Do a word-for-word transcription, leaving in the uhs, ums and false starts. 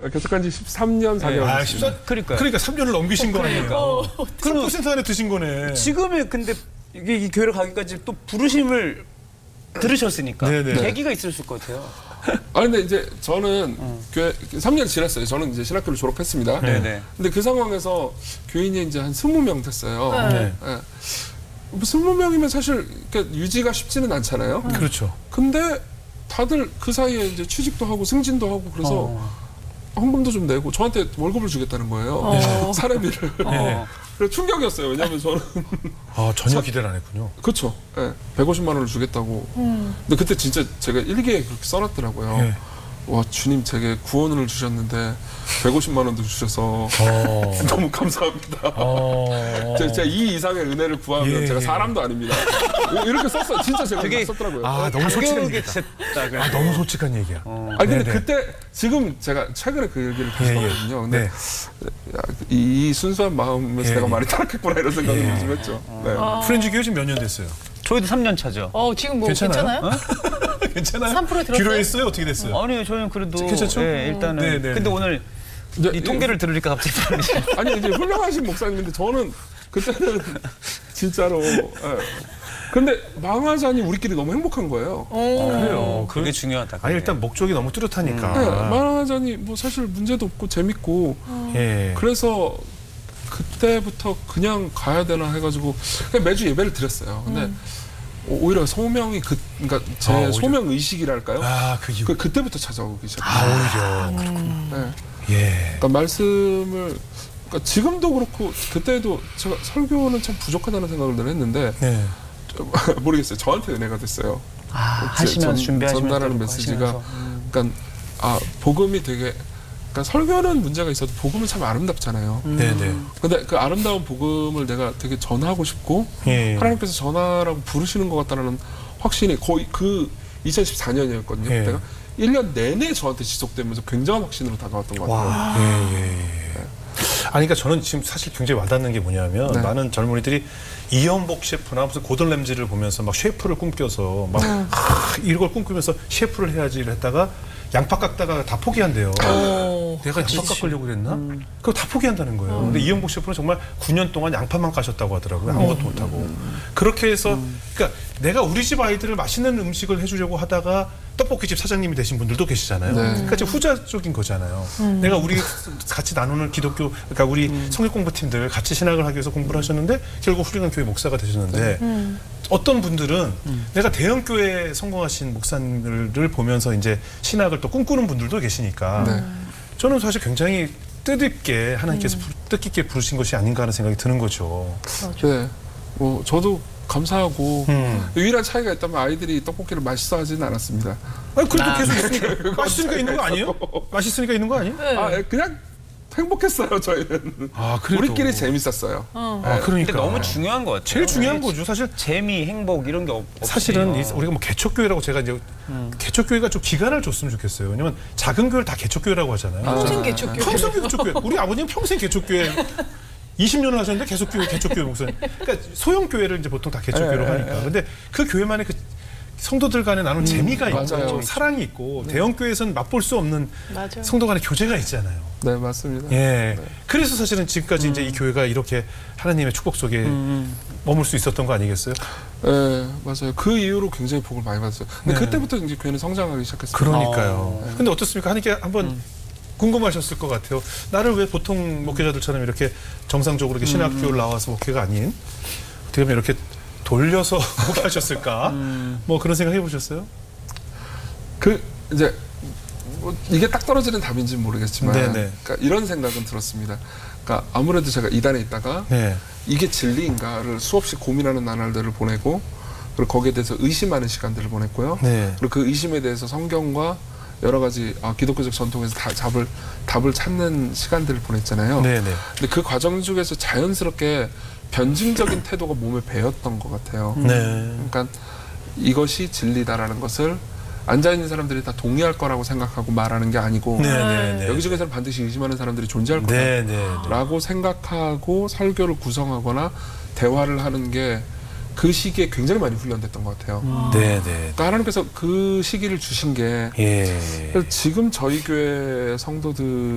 개척한 지 십삼 년 사 개월. 아, 됐습니다. 십사, 그러니까요. 그러니까 삼 년을 넘기신 거 아니에요? 그럼 삼 퍼센트 안에 드신 거네. 지금에 근데 이게 이 교회를 가기까지 또 부르심을 들으셨으니까 네네. 계기가 있으실 것 같아요. 아 근데 이제 저는 교회 삼 년 지났어요. 저는 이제 신학교를 졸업했습니다. 네네. 근데 그 상황에서 교인이 이제 한 스무 명 됐어요. 네. 예. 뭐 스무 명이면 사실 이렇게 유지가 쉽지는 않잖아요. 그렇죠. 근데 다들 그 사이에 이제 취직도 하고 승진도 하고 그래서 어. 헌금도 좀 내고 저한테 월급을 주겠다는 거예요. 어. 사례비를. 어. 그래서 충격이었어요. 왜냐하면 저는 아, 전혀 기대를 안 했군요. 그렇죠. 예, 백오십만 원을 주겠다고. 음. 근데 그때 진짜 제가 일기에 그렇게 써놨더라고요. 예. 와 주님 제게 구원을 주셨는데 백오십만 원도 주셔서 어. 너무 감사합니다. 어. 제가, 제가 이 이상의 은혜를 구하면 예, 제가 예. 사람도 아닙니다. 이렇게 썼어요. 진짜 제가 되게- 썼더라고요. 아, 너무 솔직한 가격에 얘기다. 쳤다. 그래서. 아, 너무 솔직한 얘기야. 어. 아니 근데 네네. 그때 지금 제가 최근에 그 얘기를 다시 예, 예. 하거든요. 근데 네. 야, 이, 이 순수한 마음에서 예, 내가 예. 많이 타락했구나 이런 생각을 예. 요즘 했죠. 네. 프렌즈 교회 지금 몇 년 됐어요? 저희도 삼 년 차죠. 어, 지금 뭐 괜찮아요? 괜찮아요? 괜찮아요? 삼 퍼센트 들었어요? 기로했어요? 어떻게 됐어요? 아니요, 저는 그래도 괜찮죠? 예, 일단은. 네, 네, 근데 네. 오늘 이제 이 통계를 들으니까 갑자기 아니 이제 훌륭하신 목사님인데 저는 그때는 진짜로. 예. 근데 망하자니 우리끼리 너무 행복한 거예요. 오. 그래요. 그게 중요하다. 아니, 일단 목적이 너무 뚜렷하니까. 네, 망하자니 뭐 사실 문제도 없고 재밌고 예. 그래서 그때부터 그냥 가야 되나 해가지고 그냥 매주 예배를 드렸어요. 근데 음. 오- 오히려 소명이 그 그러니까 제 아, 오히려. 소명 의식이랄까요? 아, 그 이유. 그 그때부터 찾아오기 시작해요. 아, 오히려. 네. 예. 그러니까 말씀을 그러니까 지금도 그렇고 그때도 제가 설교는 참 부족하다는 생각을 늘 했는데 네. 좀 모르겠어요. 저한테 은혜가 됐어요. 아, 제 하시면서 전- 준비하시면서 전달하는 그러고 메시지가 하시면서. 음. 그러니까 아 복음이 되게 그러니까 설교는 문제가 있어도 복음은 참 아름답잖아요. 네네. 근데 그 아름다운 복음을 내가 되게 전하고 싶고 예. 하나님께서 전하라고 부르시는 것 같다는 확신이 거의 그 이천십사 년이었거든요. 예. 그때가 일 년 내내 저한테 지속되면서 굉장한 확신으로 다가왔던 것 같아요. 와. 예, 예, 예. 아니, 그러니까 저는 지금 사실 굉장히 와닿는 게 뭐냐면 네. 많은 젊은이들이 이연복 셰프나 무슨 고든 램지를 보면서 막 셰프를 꿈껴서 막 하, 이걸 꿈꾸면서 셰프를 해야지를 했다가 양파 깎다가 다 포기한대요. 오. 내가 양파 깎으려고 그랬나? 그거 다 포기한다는 거예요. 근데 이연복 셰프는 정말 구 년 동안 양파만 까셨다고 하더라고요. 아무것도 못하고. 그렇게 해서 그러니까 내가 우리 집 아이들을 맛있는 음식을 해주려고 하다가 떡볶이집 사장님이 되신 분들도 계시잖아요. 네. 그러니까 지금 후자적인 거잖아요. 내가 우리 같이 나누는 기독교, 그러니까 우리 성역 공부팀들 같이 신학을 하기 위해서 공부를 하셨는데 결국 훌륭한 교회 목사가 되셨는데 어떤 분들은 내가 대형 교회에 성공하신 목사님을 보면서 이제 신학을 또 꿈꾸는 분들도 계시니까 네. 저는 사실 굉장히 뜻있게 하나님께서 부- 뜻깊게 부르신 것이 아닌가 하는 생각이 드는 거죠. 네. 뭐 저도 감사하고 음. 유일한 차이가 있다면 아이들이 떡볶이를 맛있어 하지는 않았습니다. 아니, 그래도 계속 있으니까 맛있으니까 있는 거 아니에요? 맛있으니까 있는 거 아니에요? 네. 아, 예, 그냥 행복했어요, 저희는. 아, 그래도. 우리끼리 재밌었어요. 어. 아, 그러니까. 근데 너무 중요한 것 같아요. 제일 중요한 네. 거죠. 사실 재미, 행복 이런 게 없, 없이. 사실은 이- 어. 우리가 뭐 개척교회라고 제가 이제 개척교회가 좀 기간을 줬으면 좋겠어요. 왜냐면 작은 교회를 다 개척교회라고 하잖아요. 평생 개척교회. 평생 개척교회. 우리 아버님 평생 개척교회 이십 년을 하셨는데 계속 교회, 개척교회 목사님. 그러니까 소형 교회를 이제 보통 다 개척교회로 네, 하니까. 근데 그 교회만의 그 성도들 간에 나눈 재미가 있고 맞아요. 사랑이 있고 대형 교회에서는 맛볼 수 없는 맞아. 성도 간의 교제가 있잖아요. 네, 맞습니다. 예. 그래서 사실은 지금까지 이제 이 교회가 이렇게 하나님의 축복 속에 머물 수 있었던 거 아니겠어요? 네, 맞아요. 그 이후로 굉장히 복을 많이 받았어요. 근데 네. 그때부터 이제 교회는 성장하기 시작했어요. 그러니까요. 근데 어떻습니까? 하나님께 한번 궁금하셨을 것 같아요. 나를 왜 보통 목회자들처럼 이렇게 정상적으로 이렇게 신학교를 나와서 목회가 아닌 어떻게 보면 이렇게 돌려서 목회하셨을까? 뭐 그런 생각 해보셨어요? 그 이제 뭐 이게 딱 떨어지는 답인지는 모르겠지만, 네네. 그러니까 이런 생각은 들었습니다. 그러니까 아무래도 제가 이단에 있다가 네. 이게 진리인가를 수없이 고민하는 나날들을 보내고, 그리고 거기에 대해서 의심하는 시간들을 보냈고요. 네. 그리고 그 의심에 대해서 성경과 여러 가지 아, 기독교적 전통에서 다 잡을 답을 찾는 시간들을 보냈잖아요. 네네. 근데 그 과정 중에서 자연스럽게 변증적인 태도가 몸에 배었던 것 같아요. 네. 그러니까 이것이 진리다라는 것을 앉아있는 사람들이 다 동의할 거라고 생각하고 말하는 게 아니고 네네네. 여기저기서는 반드시 의심하는 사람들이 존재할 네네. 거다라고 생각하고 설교를 구성하거나 대화를 하는 게 그 시기에 굉장히 많이 훈련됐던 것 같아요. 네네. 그러니까 하나님께서 그 시기를 주신 게 예. 지금 저희 교회 성도들